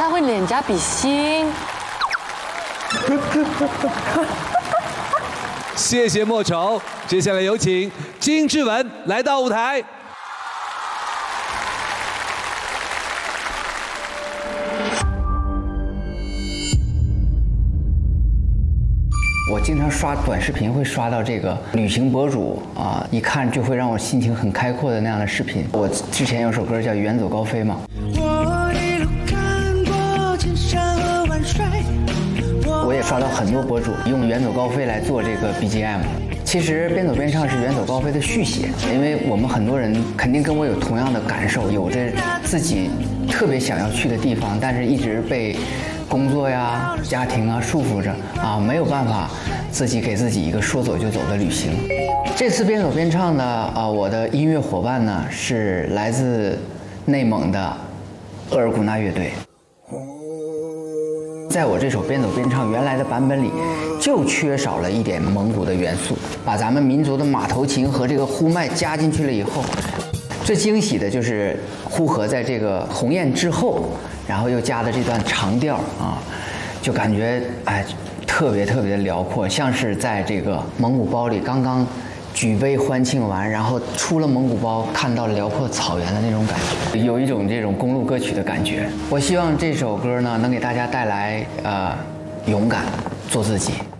他会脸颊比心。 谢谢莫愁，接下来有请金志文来到舞台。 我经常刷短视频，会刷到这个旅行博主啊，一看就会让我心情很开阔的那样的视频。我之前有首歌叫《远走高飞》嘛。我也刷到很多博主用《远走高飞》来做这个 BGM。其实边走边唱是《远走高飞》的续写，因为我们很多人肯定跟我有同样的感受，有着自己特别想要去的地方，但是一直被工作呀、家庭啊束缚着啊，没有办法自己给自己一个说走就走的旅行。这次边走边唱呢，我的音乐伙伴呢是来自内蒙的额尔古纳乐队。在我这首边走边唱原来的版本里，就缺少了一点蒙古的元素，把咱们民族的马头琴和这个呼麦加进去了以后，最惊喜的就是呼和在这个鸿雁之后，然后又加的这段长调啊，就感觉特别特别的辽阔，像是在这个蒙古包里刚刚举杯欢庆完，然后出了蒙古包看到辽阔草原的那种感觉，有一种这种公路歌曲的感觉。我希望这首歌呢能给大家带来勇敢，做自己。